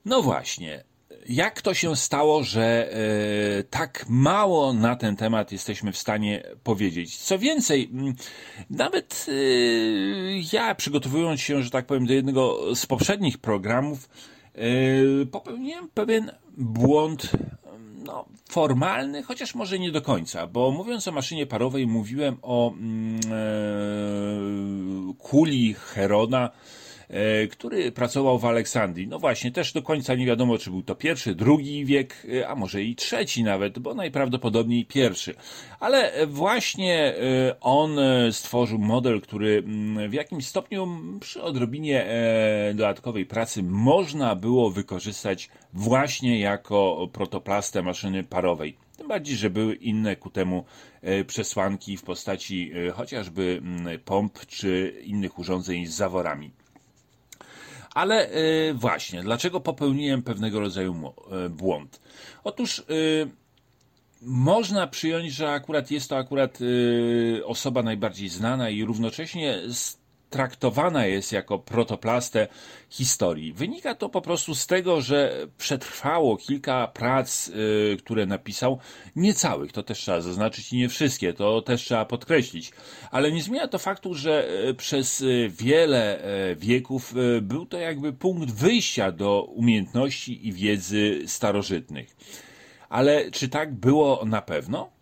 No właśnie. Jak to się stało, że tak mało na ten temat jesteśmy w stanie powiedzieć? Co więcej, nawet ja przygotowując się, że tak powiem, do jednego z poprzednich programów, popełniłem pewien błąd, no, formalny, chociaż może nie do końca, bo mówiąc o maszynie parowej mówiłem o kuli Herona, który pracował w Aleksandrii. No właśnie, też do końca nie wiadomo, czy był to pierwszy, drugi wiek, a może i trzeci nawet, bo najprawdopodobniej pierwszy. Ale właśnie on stworzył model, który w jakimś stopniu przy odrobinie dodatkowej pracy można było wykorzystać właśnie jako protoplastę maszyny parowej. Tym bardziej, że były inne ku temu przesłanki w postaci chociażby pomp czy innych urządzeń z zaworami. Ale właśnie, dlaczego popełniłem pewnego rodzaju błąd? Otóż można przyjąć, że akurat jest to osoba najbardziej znana i równocześnie traktowana jest jako protoplastę historii. Wynika to po prostu z tego, że przetrwało kilka prac, które napisał, niecałych, to też trzeba zaznaczyć i nie wszystkie, to też trzeba podkreślić, ale nie zmienia to faktu, że przez wiele wieków był to jakby punkt wyjścia do umiejętności i wiedzy starożytnych. Ale czy tak było na pewno?